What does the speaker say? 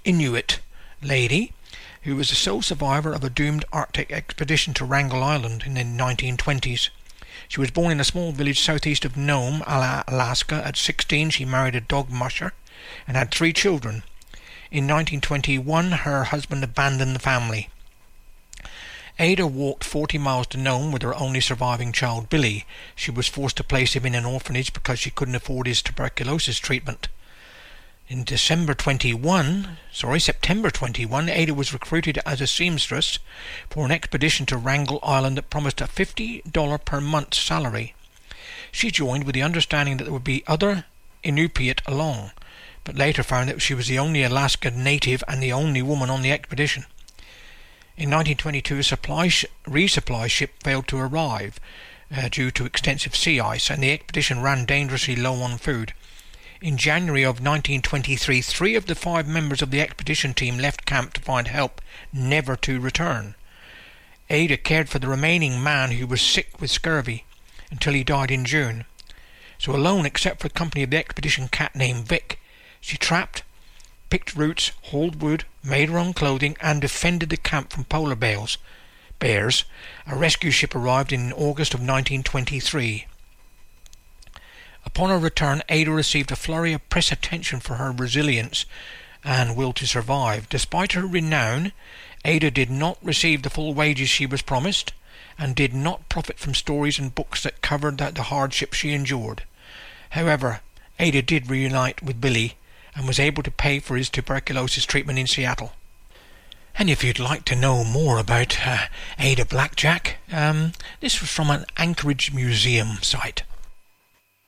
Inuit lady who was the sole survivor of a doomed Arctic expedition to Wrangel Island in the 1920s. She was born in a small village southeast of Nome, Alaska. At 16 she married a dog musher and had 3 children. In 1921 her husband abandoned the family. Ada walked 40 miles to Nome with her only surviving child, Billy. She was forced to place him in an orphanage because she couldn't afford his tuberculosis treatment. In September 21, Ada was recruited as a seamstress for an expedition to Wrangel Island that promised a $50 per month salary. She joined with the understanding that there would be other Inupiat along, but later found that she was the only Alaska native and the only woman on the expedition. In 1922, a resupply ship failed to arrive due to extensive sea ice, and the expedition ran dangerously low on food. In January of 1923, 3 of the 5 members of the expedition team left camp to find help, never to return. Ada cared for the remaining man who was sick with scurvy until he died in June. So alone, except for the company of the expedition cat named Vic, she trapped, picked roots, hauled wood, made her own clothing, and defended the camp from polar bears. A rescue ship arrived in August of 1923. Upon her return, Ada received a flurry of press attention for her resilience and will to survive. Despite her renown, Ada did not receive the full wages she was promised, and did not profit from stories and books that covered the hardships she endured. However, Ada did reunite with Billy and was able to pay for his tuberculosis treatment in Seattle. And if you'd like to know more about Ada Blackjack, this was from an Anchorage Museum site.